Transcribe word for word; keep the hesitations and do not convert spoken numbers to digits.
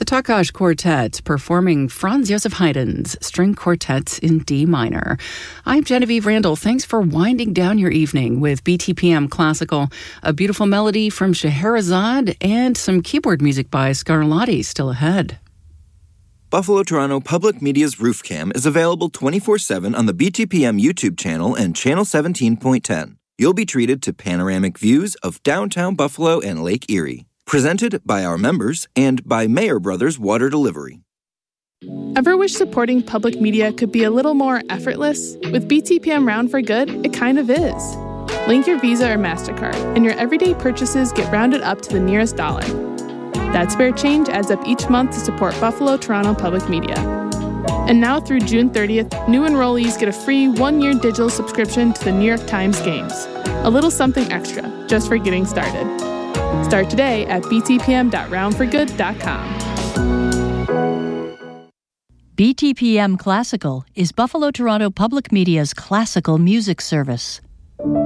Takash Quartet performing Franz Joseph Haydn's String Quartet in D minor. I'm Genevieve Randall. Thanks for winding down your evening with B T P M Classical, a beautiful melody from Scheherazade, and some keyboard music by Scarlatti still ahead. Buffalo Toronto Public Media's Roof Cam is available twenty-four seven on the B T P M YouTube channel and Channel seventeen point ten. You'll be treated to panoramic views of downtown Buffalo and Lake Erie. Presented by our members and by Mayer Brothers Water Delivery. Ever wish supporting public media could be a little more effortless? With B T P M Round for Good, it kind of is. Link your Visa or MasterCard, and your everyday purchases get rounded up to the nearest dollar. That spare change adds up each month to support Buffalo Toronto Public Media. And now through June thirtieth, new enrollees get a free one-year digital subscription to the New York Times Games. A little something extra, just for getting started. Start today at b t p m dot round for good dot com. B T P M Classical is Buffalo Toronto Public Media's classical music service.